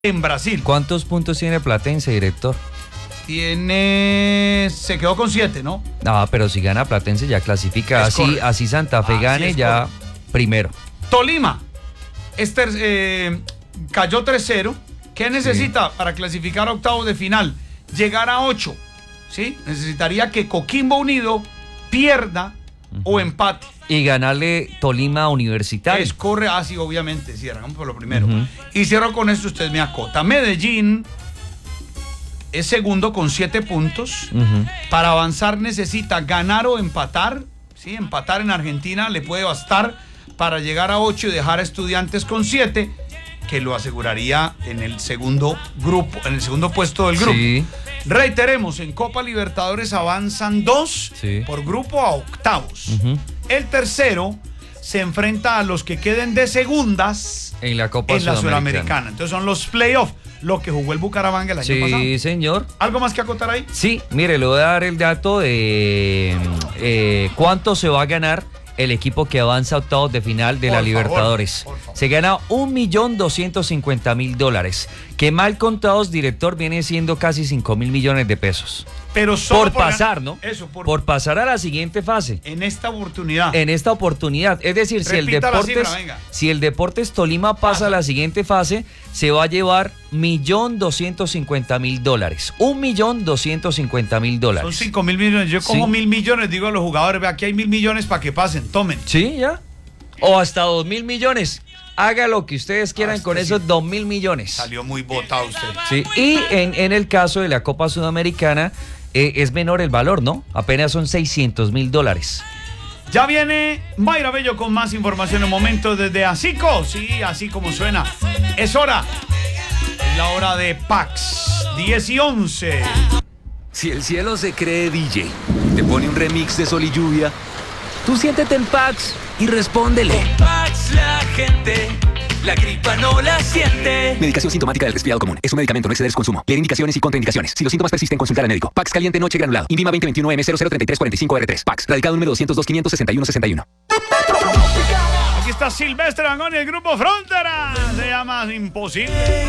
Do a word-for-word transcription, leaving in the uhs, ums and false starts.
en Brasil. ¿Cuántos puntos tiene Platense, director? Tiene... se quedó con siete, ¿no? No, pero si gana Platense ya clasifica. Es así, correcto. así Santa Fe Así gane es ya correcto. primero. Tolima este, eh, cayó tres cero. ¿Qué necesita sí. para clasificar a octavos de final? Llegar a ocho. ¿Sí? Necesitaría que Coquimbo Unido pierda uh-huh. o empate. Y ganarle Tolima Universitario. Es corre, ah, sí, obviamente, sí, arrancamos por lo primero. Uh-huh. Y cierro con esto, usted me acota. Medellín es segundo con siete puntos. Uh-huh. Para avanzar necesita ganar o empatar. ¿Sí? Empatar en Argentina le puede bastar para llegar a ocho y dejar a Estudiantes con siete, que lo aseguraría en el segundo grupo, en el segundo puesto del grupo. Sí. Reiteremos, en Copa Libertadores avanzan dos sí. por grupo a octavos. Uh-huh. El tercero se enfrenta a los que queden de segundas en la Copa en la Sudamericana. Sudamericana. Entonces son los playoffs, lo que jugó el Bucaramanga el año sí, pasado. Sí, señor. ¿Algo más que acotar ahí? Sí, mire, le voy a dar el dato de eh, cuánto se va a ganar el equipo que avanza a octavos de final de por la favor, Libertadores. Se gana un millón doscientos cincuenta mil dólares, que mal contados, director, viene siendo casi cinco mil millones de pesos. Pero solo por, por pasar, gan- ¿no? Eso, por, por pasar a la siguiente fase. En esta oportunidad. En esta oportunidad. Es decir, si el, Deportes, cifra, si el Deportes Tolima pasa, pasa a la siguiente fase, se va a llevar un millón doscientos cincuenta mil dólares. un millón doscientos cincuenta mil dólares. Son cinco mil millones. Yo como sí. mil millones, digo a los jugadores, ve, aquí hay mil millones para que pasen, tomen. Sí, ya. O hasta dos mil millones. Haga lo que ustedes quieran ah, con sí. esos dos mil millones. Salió muy botado usted. Sí. Y en, en el caso de la Copa Sudamericana, eh, es menor el valor, ¿no? Apenas son seiscientos mil dólares. Ya viene Mayra Bello con más información en un momento desde Asico. Sí, así como suena. Es hora. Es la hora de Pax. diez y once. Si el cielo se cree D J, te pone un remix de Sol y Lluvia, tú siéntete en Pax y respóndele. Con Pax la gente, la gripa no la siente. Medicación sintomática del resfriado común. Es un medicamento, no exceder su consumo. Leer indicaciones y contraindicaciones. Si los síntomas persisten, consultar al médico. Pax caliente noche granulado. Invima veinte veintiuno M cero cero treinta y tres cuarenta y cinco R tres. Pax. Radicado número doscientos dos quinientos sesenta y uno sesenta y uno. Aquí está Silvestre Dangond y el grupo Frontera. Se llama Imposible.